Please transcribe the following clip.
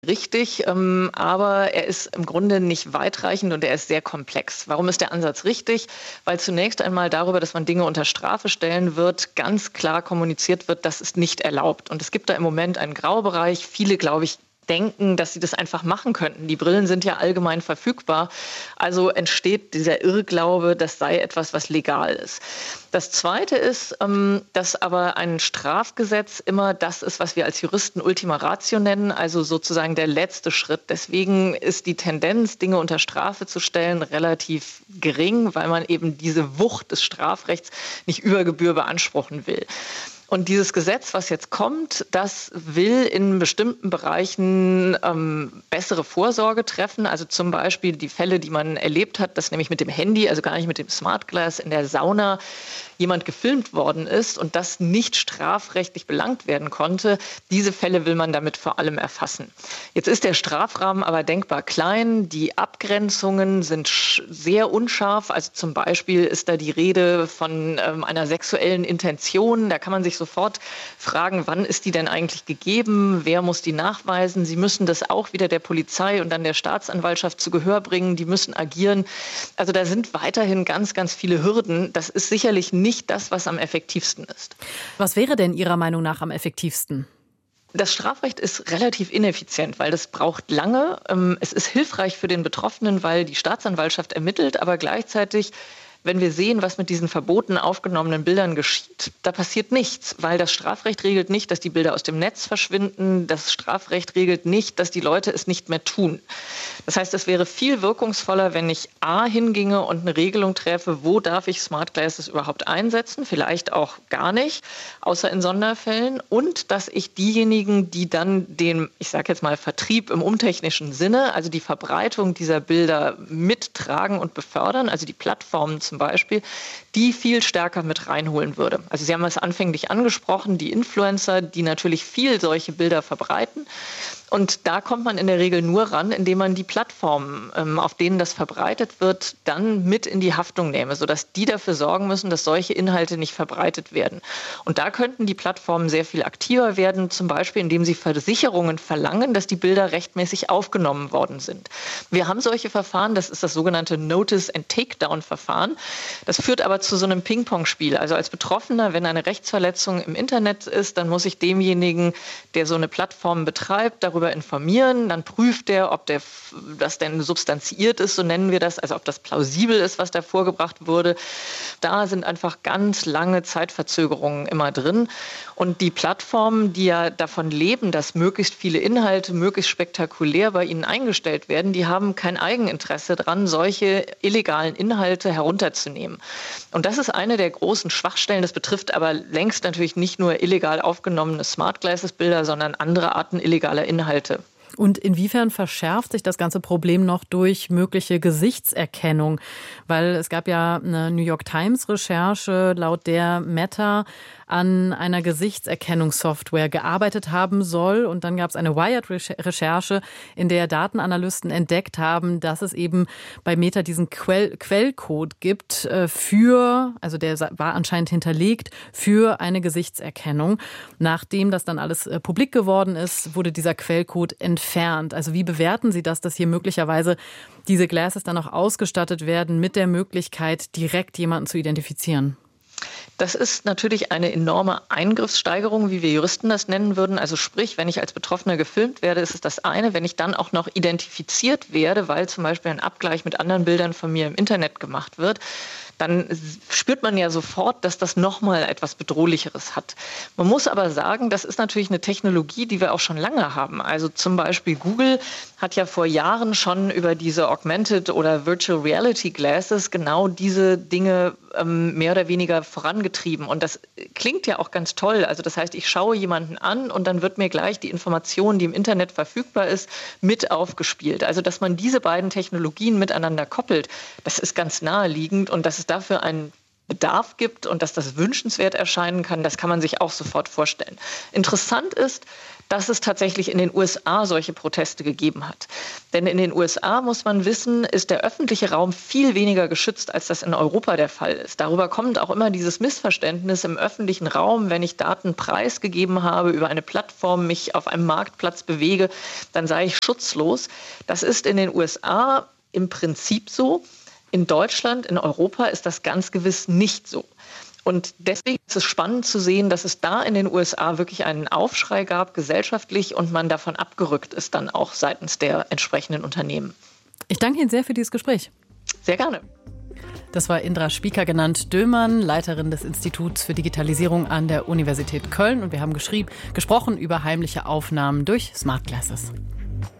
Richtig, aber er ist im Grunde nicht weitreichend und er ist sehr komplex. Warum ist der Ansatz richtig? Weil zunächst einmal darüber, dass man Dinge unter Strafe stellen wird, ganz klar kommuniziert wird, das ist nicht erlaubt. Und es gibt da im Moment einen Graubereich. Viele, glaube ich, denken, dass sie das einfach machen könnten. Die Brillen sind ja allgemein verfügbar. Also entsteht dieser Irrglaube, das sei etwas, was legal ist. Das Zweite ist, dass aber ein Strafgesetz immer das ist, was wir als Juristen Ultima Ratio nennen, also sozusagen der letzte Schritt. Deswegen ist die Tendenz, Dinge unter Strafe zu stellen, relativ gering, weil man eben diese Wucht des Strafrechts nicht über Gebühr beanspruchen will. Und dieses Gesetz, was jetzt kommt, das will in bestimmten Bereichen bessere Vorsorge treffen. Also zum Beispiel die Fälle, die man erlebt hat, dass nämlich mit dem Handy, also gar nicht mit dem Smart Glass in der Sauna jemand gefilmt worden ist und das nicht strafrechtlich belangt werden konnte. Diese Fälle will man damit vor allem erfassen. Jetzt ist der Strafrahmen aber denkbar klein. Die Abgrenzungen sind sehr unscharf. Also zum Beispiel ist da die Rede von einer sexuellen Intention. Da kann man sich sofort fragen, wann ist die denn eigentlich gegeben? Wer muss die nachweisen? Sie müssen das auch wieder der Polizei und dann der Staatsanwaltschaft zu Gehör bringen. Die müssen agieren. Also da sind weiterhin ganz, ganz viele Hürden. Das ist sicherlich nicht das, was am effektivsten ist. Was wäre denn Ihrer Meinung nach am effektivsten? Das Strafrecht ist relativ ineffizient, weil das braucht lange. Es ist hilfreich für den Betroffenen, weil die Staatsanwaltschaft ermittelt, aber gleichzeitig, wenn wir sehen, was mit diesen verboten aufgenommenen Bildern geschieht, da passiert nichts, weil das Strafrecht regelt nicht, dass die Bilder aus dem Netz verschwinden. Das Strafrecht regelt nicht, dass die Leute es nicht mehr tun. Das heißt, es wäre viel wirkungsvoller, wenn ich A hinginge und eine Regelung treffe, wo darf ich Smart Glasses überhaupt einsetzen, vielleicht auch gar nicht, außer in Sonderfällen. Und dass ich diejenigen, die dann den, ich sage jetzt mal, Vertrieb im umtechnischen Sinne, also die Verbreitung dieser Bilder mittragen und befördern, also die Plattformen zum Beispiel, die viel stärker mit reinholen würde. Also Sie haben es anfänglich angesprochen, die Influencer, die natürlich viel solche Bilder verbreiten. Und da kommt man in der Regel nur ran, indem man die Plattformen, auf denen das verbreitet wird, dann mit in die Haftung nehme, sodass die dafür sorgen müssen, dass solche Inhalte nicht verbreitet werden. Und da könnten die Plattformen sehr viel aktiver werden, zum Beispiel indem sie Versicherungen verlangen, dass die Bilder rechtmäßig aufgenommen worden sind. Wir haben solche Verfahren, das ist das sogenannte Notice-and-Takedown-Verfahren. Das führt aber zu so einem Ping-Pong-Spiel. Also als Betroffener, wenn eine Rechtsverletzung im Internet ist, dann muss ich demjenigen, der so eine Plattform betreibt, darüber informieren, dann prüft er, ob das denn substanziiert ist, so nennen wir das, also ob das plausibel ist, was da vorgebracht wurde. Da sind einfach ganz lange Zeitverzögerungen immer drin. Und die Plattformen, die ja davon leben, dass möglichst viele Inhalte möglichst spektakulär bei ihnen eingestellt werden, die haben kein Eigeninteresse daran, solche illegalen Inhalte herunterzunehmen. Und das ist eine der großen Schwachstellen. Das betrifft aber längst natürlich nicht nur illegal aufgenommene Smart Glasses Bilder, sondern andere Arten illegaler Inhalte. Und inwiefern verschärft sich das ganze Problem noch durch mögliche Gesichtserkennung? Weil es gab ja eine New York Times Recherche, laut der Meta an einer Gesichtserkennungssoftware gearbeitet haben soll. Und dann gab es eine Wired-Recherche, in der Datenanalysten entdeckt haben, dass es eben bei Meta diesen Quellcode gibt also der war anscheinend hinterlegt für eine Gesichtserkennung. Nachdem das dann alles publik geworden ist, wurde dieser Quellcode entfernt. Also wie bewerten Sie das, dass hier möglicherweise diese Glasses dann auch ausgestattet werden mit der Möglichkeit, direkt jemanden zu identifizieren? Das ist natürlich eine enorme Eingriffssteigerung, wie wir Juristen das nennen würden. Also sprich, wenn ich als Betroffener gefilmt werde, ist es das eine. Wenn ich dann auch noch identifiziert werde, weil zum Beispiel ein Abgleich mit anderen Bildern von mir im Internet gemacht wird, dann spürt man ja sofort, dass das nochmal etwas Bedrohlicheres hat. Man muss aber sagen, das ist natürlich eine Technologie, die wir auch schon lange haben. Also zum Beispiel Google hat ja vor Jahren schon über diese Augmented oder Virtual Reality Glasses genau diese Dinge mehr oder weniger vorangetrieben. Und das klingt ja auch ganz toll. Also das heißt, ich schaue jemanden an und dann wird mir gleich die Information, die im Internet verfügbar ist, mit aufgespielt. Also dass man diese beiden Technologien miteinander koppelt, das ist ganz naheliegend und dass es dafür ein Bedarf gibt und dass das wünschenswert erscheinen kann, das kann man sich auch sofort vorstellen. Interessant ist, dass es tatsächlich in den USA solche Proteste gegeben hat. Denn in den USA, muss man wissen, ist der öffentliche Raum viel weniger geschützt, als das in Europa der Fall ist. Darüber kommt auch immer dieses Missverständnis im öffentlichen Raum, wenn ich Daten preisgegeben habe, über eine Plattform mich auf einem Marktplatz bewege, dann sei ich schutzlos. Das ist in den USA im Prinzip so. In Deutschland, in Europa ist das ganz gewiss nicht so. Und deswegen ist es spannend zu sehen, dass es da in den USA wirklich einen Aufschrei gab, gesellschaftlich, und man davon abgerückt ist dann auch seitens der entsprechenden Unternehmen. Ich danke Ihnen sehr für dieses Gespräch. Sehr gerne. Das war Indra Spieker, genannt Dömann, Leiterin des Instituts für Digitalisierung an der Universität Köln. Und wir haben gesprochen über heimliche Aufnahmen durch Smart Glasses.